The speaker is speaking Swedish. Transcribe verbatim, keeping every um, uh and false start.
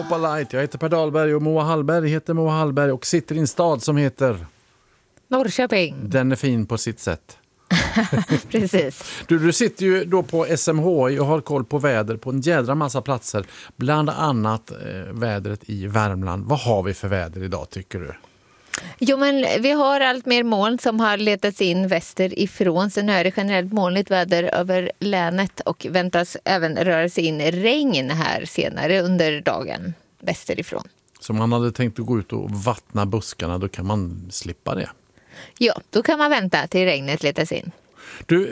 Opalite. Jag heter Per Dahlberg och Moa Hallberg heter Moa Hallberg och sitter i en stad som heter Norrköping. Den är fin på sitt sätt. Precis. Du, du sitter ju då på S M H I och har koll på väder på en jädra massa platser. Bland annat eh, vädret i Värmland. Vad har vi för väder idag tycker du? Jo, men vi har allt mer moln som har letats in västerifrån. Så nu är det generellt molnigt väder över länet och väntas även röra sig in regn här senare under dagen västerifrån. Så om man hade tänkt att gå ut och vattna buskarna, då kan man slippa det. Ja, då kan man vänta till regnet letas in. Du,